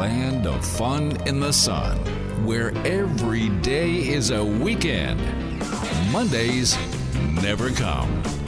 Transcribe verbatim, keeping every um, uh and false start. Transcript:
land of fun in the sun, where every day is a weekend. Mondays never come.